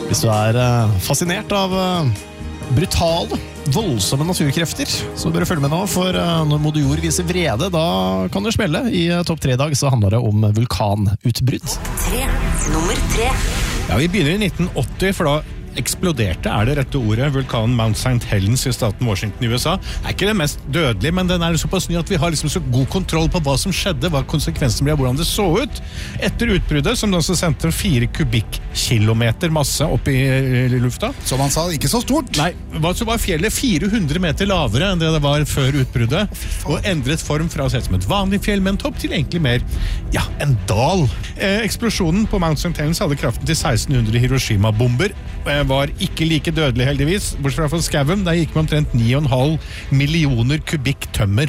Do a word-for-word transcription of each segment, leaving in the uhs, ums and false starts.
Hvis du er uh, fascinert av uh, brutale, voldsomme naturkrefter, så bør du følge med nå, for uh, når Moder Jord viser vrede, da kan du smelle. I uh, topp tre i dag så handler det om vulkanutbrudd. tre, nummer tre. Ja, vi begynner i nitten åtti, for da eksploderte, er det rette ordet, vulkanen Mount Saint Helens i staten Washington i U S A. Det er ikke det mest dødelige, men den er såpass ny at vi har liksom så god kontroll på hva som skjedde, hva konsekvensen ble, hvordan det så ut. Etter utbruddet, som også sendte fire kubikkilometer masse opp i, i lufta. Som han sa, ikke så stort. Nei, så var fjellet fire hundre meter lavere enn det det var før utbruddet, og endret form fra å se som et vanlig fjell, men topp til egentlig mer, ja, en dal. Eh, eksplosjonen på Mount Saint Helens hadde kraften til seksten hundre Hiroshima-bomber, eh, var ikke like dødelig heldigvis, bortsett fra skauen, der gikk man omtrent ni komma fem millioner kubikk tømmer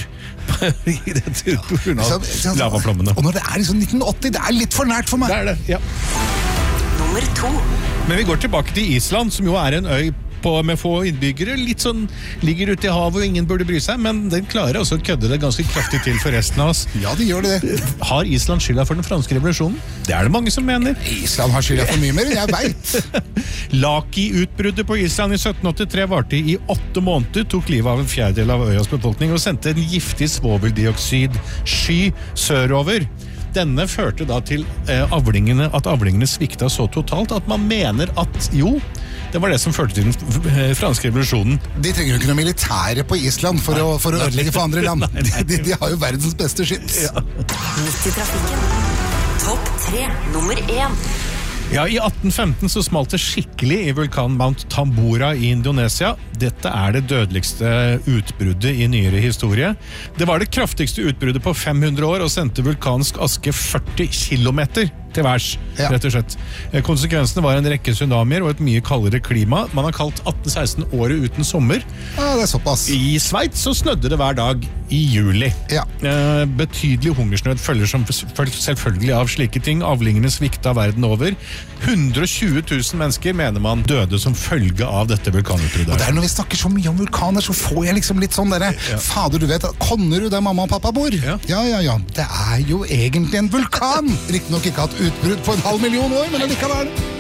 i dette på grunn av lavaplommene. Og når det er liksom nitten åtti, det er litt for nært for meg. Det er det, ja. Nummer to. Men vi går tilbake til Island, som jo er en øy på, med få innbyggere, litt sånn ligger ute i havet og ingen burde bry seg, men den klarer også å kødde det ganske kraftig til for resten av oss. Ja, de gjør det. Har Island skylda for den franske revolusjonen? Det er det mange som mener. Island har skylda for mye mer, jeg vet. Laki-utbruddet på Island i sytten åttitre varte i åtte måneder, tok livet av en fjerdedel av øyas befolkning og sendte en giftig svoveldioksid-sky sørover. Denne førte da til eh, avlingene, at avlingene svikta så totalt at man mener at, jo, det var det som førte til den franske revolusjonen. De trenger jo ikke noe militære på Island for, å, for å ødelegge for andre land. Nei, nei, de, de har jo verdens beste skyts. Ja. Midt i trafikken. Topp tre, nummer én. Ja, i atten femten så smalt det skikkelig i vulkanen Mount Tambora i Indonesia. Dette er det dødeligste utbruddet i nyere historie. Det var det kraftigste utbruddet på fem hundre år og sendte vulkansk aske førti kilometer til værs, ja. Rett og slett. Konsekvensene var en rekke tsunamier og et mye kaldere klima. Man har kalt atten seksten året uten sommer. Ja, det er såpass. I Sveits så snødde det hver dag i juli. Ja. Eh, betydelig hungersnød følger som selvfølgelig av slike ting. Avlingene svikta verden over. hundre og tjue tusen mennesker mener man døde som følge av dette vulkanutbruddet. Og det er når vi snakker så mye om vulkaner, så får jeg liksom litt sånn dere, ja. Fader, du vet, Konnerud der mamma og pappa bor? Ja. ja, ja, ja. Det er jo egentlig en vulkan! Riktig nok ikke hatt utbrudd på en halv million år, men det likevel.